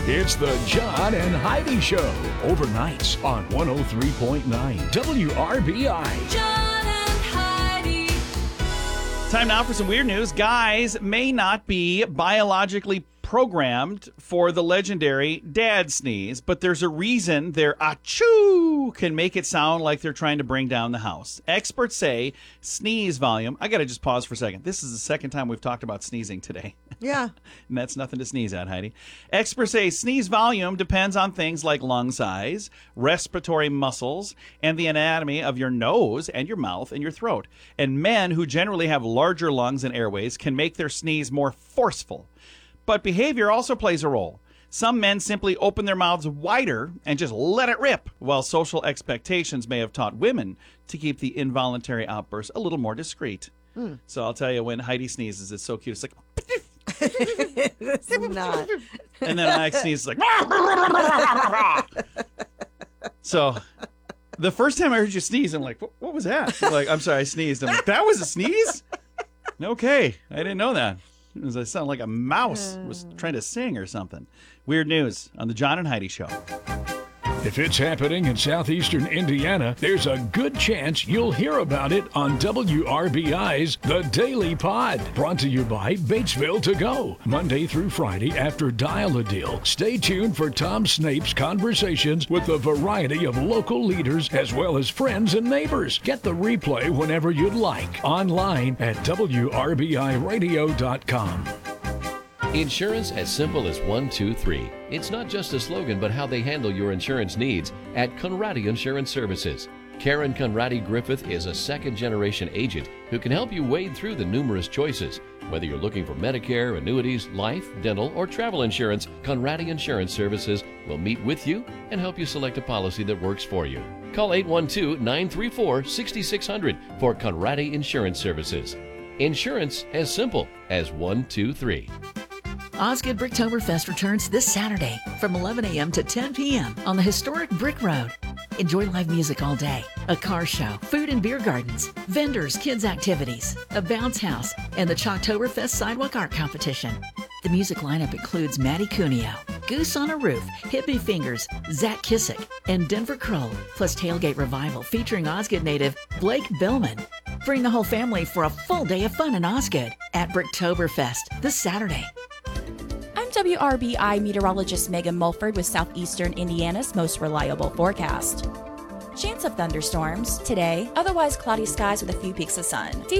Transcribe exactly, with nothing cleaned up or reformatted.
It's the John and Heidi Show, overnights on one oh three point nine W R B I. John and Heidi. Time now for some weird news. Guys may not be biologically programmed for the legendary dad sneeze, but there's a reason their achoo can make it sound like they're trying to bring down the house. Experts say sneeze volume. I got to just pause for a second. This is the second time we've talked about sneezing today. Yeah. And that's nothing to sneeze at, Heidi. Experts say sneeze volume depends on things like lung size, respiratory muscles, and the anatomy of your nose and your mouth and your throat. And men who generally have larger lungs and airways can make their sneeze more forceful. But behavior also plays a role. Some men simply open their mouths wider and just let it rip, while social expectations may have taught women to keep the involuntary outbursts a little more discreet. Mm. So I'll tell you, when Heidi sneezes, it's so cute. It's like... It's not. And then I sneeze, it's like... So the first time I heard you sneeze, I'm like, what, what was that? I'm like, I'm sorry, I sneezed. I'm like, that was a sneeze? Okay, I didn't know that. It was, I sounded like a mouse was trying to sing or something. Weird news on the John and Heidi Show. If it's happening in southeastern Indiana, there's a good chance you'll hear about it on W R B I's The Daily Pod. Brought to you by Batesville To Go. Monday through Friday after Dial-A-Deal. Stay tuned for Tom Snape's conversations with a variety of local leaders as well as friends and neighbors. Get the replay whenever you'd like. Online at W R B I radio dot com. Insurance as simple as one, two, three. It's not just a slogan, but how they handle your insurance needs at Conradi Insurance Services. Karen Conradi Griffith is a second-generation agent who can help you wade through the numerous choices. Whether you're looking for Medicare, annuities, life, dental, or travel insurance, Conradi Insurance Services will meet with you and help you select a policy that works for you. Call eight one two, nine three four, six six zero zero for Conradi Insurance Services. Insurance as simple as one, two, three. Osgood Bricktoberfest returns this Saturday from eleven a.m. to ten p.m. on the historic Brick Road. Enjoy live music all day, a car show, food and beer gardens, vendors, kids activities, a bounce house, and the Chalktoberfest Sidewalk Art Competition. The music lineup includes Matty Cuneo, Goose on a Roof, Hippie Fingers, Zach Kissick, and Denver Kroll, plus Tailgate Revival featuring Osgood native Blake Billman. Bring the whole family for a full day of fun in Osgood at Bricktoberfest this Saturday. W R B I meteorologist Megan Mulford with southeastern Indiana's most reliable forecast. Chance of thunderstorms today, otherwise cloudy skies with a few peaks of sun.